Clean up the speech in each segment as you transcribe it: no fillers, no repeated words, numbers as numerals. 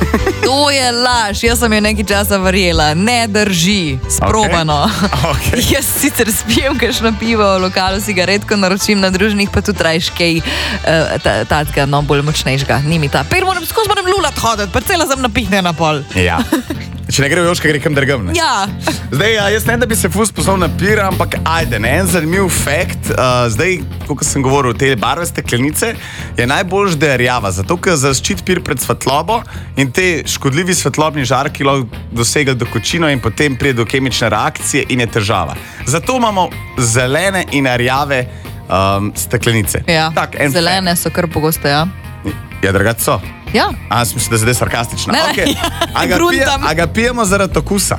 To je laž, jaz sem jo nekaj časa verjela, ne drži, sprobano. Okay. Jaz sicer spijem kakšno pivo v lokalu, si ga redko naročim na družnih, pa tudi rajš kaj tacga, no, bolj močnejšega, ni mi ta. Skozi moram lulat hoditi, pa cela sem napihnjena pol. Ja. Če ne gre v Joška, gre kam drgam, ne? Ja. Zdaj, jaz ne, da bi se ful spoznal na pir, ampak ajde, ne, en zanimiv fakt. Zdaj, kot sem govoril, te barve steklenice je najboljš, da je rjava, zato ker zaščiti pir pred svetlobo in te škodljivi svetlobni žarki lahko dosegajo do kočino in potem pride do kemične reakcije in je težava. Zato imamo zelene in rjave steklenice. Ja, tak, zelene so kar pogoste, ja. Ja, drugače so. Ja. Jaz mislim, da je zdaj sarkastična. Ne, Okay. gruntam. A ga pijemo zaradi okusa?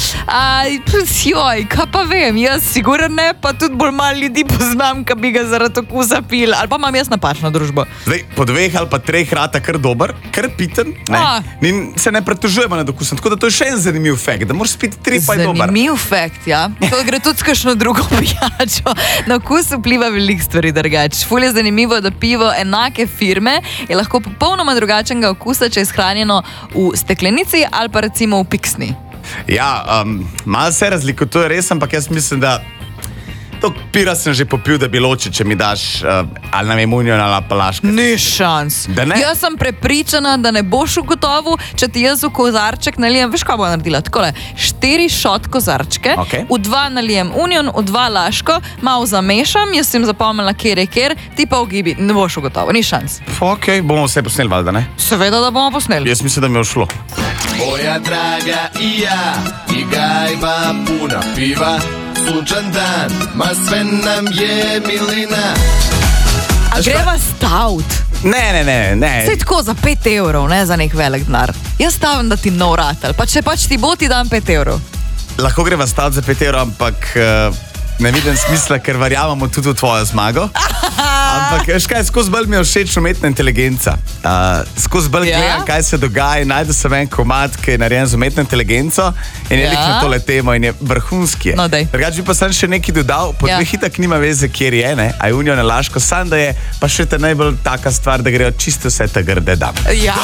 Joj, kaj pa vem, jaz sigurno ne, pa tudi bolj malo ljudi poznam, ki bi ga zaradi okusa pil, ali pa imam jaz napačno družbo. Zdaj, po 2 ali pa 3 rata kar dober, kar piten, ne? In se ne pretužujemo nad okusom, tako da to je še en zanimiv fakt, da moraš piti 3 pa je dober. Zanimiv fakt, ja. To gre tudi s kakšno drugo pijačo. Na okus vpliva veliko stvari drugače. Ful je zanimivo, da pivo enake firme je lahko popolnoma drugačnega okusa, če je shranjeno v steklenici ali pa recimo v piksni. Ja, malo se razlikuje, res, ampak jaz mislim, da to pira sem že popil, da bi ločil, če mi daš ali nam je Union ali pa Laško. Ni šans. Jaz sem prepričana, da ne boš ugotovil, če ti jaz v kozarček nalijem, veš kaj bo naredila? Takole, 4 šot kozarčke, v 2 nalijem Union, v 2 Laško, malo zamešam, jaz sem zapomnila, kjer je kjer, ti pa ugibi, ne boš ugotovil, ni šans. Ok, bomo vse posneli, valjda, ne? Seveda, da bomo posneli. Jaz mislim, da mi je šlo. Moja draga i ja, i gajba puna piva, sunčan dan, ma sve nam je milina. A greva stavt? Ne. Sej tako za 5 evrov, ne za nek velik denar. Jaz stavim, da ti nov ratel, pa če pač ti bo, ti dam 5 evrov. Lahko greva stavt za 5 evrov, ampak ne vidim smisla, ker verjamemo tudi v tvojo zmago. Ampak, škaj, skozi bolj mi je všeč umetna inteligenca. Skozi bolj gledam, kaj se dogaja, najdu sem en komad, ki je narejen z umetno inteligenco in je lik na tole temo in je vrhunski. No, dej. Drugač bi pa sem še nekaj dodal, po 2 hitak nima veze, kjer je, ne, a je Union na Laško, sam da je pa še ta najbolj taka stvar, da grejo čisto vse te grde dame. Ja.